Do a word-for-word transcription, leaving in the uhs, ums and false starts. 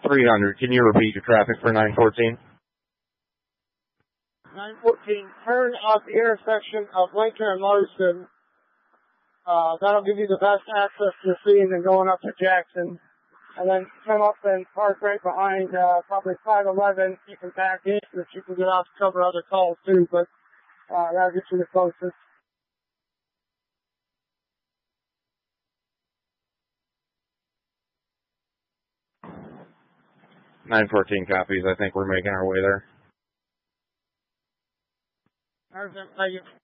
three hundred. Can you repeat your traffic for nine fourteen? nine fourteen, turn off the intersection of Lincoln and Marston. Uh, that'll give you the best access to the scene and going up to Jackson. And then come up and park right behind, uh, probably five eleven. You can back in so that you can get off to cover other calls too, but, uh, that'll get you the closest. nine fourteen copies. I think we're making our way there. Perfect. Thank you.